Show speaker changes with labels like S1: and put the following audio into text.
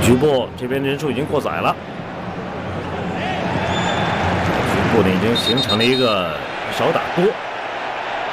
S1: 局部这边人数已经过载了，局部呢已经形成了一个少打多。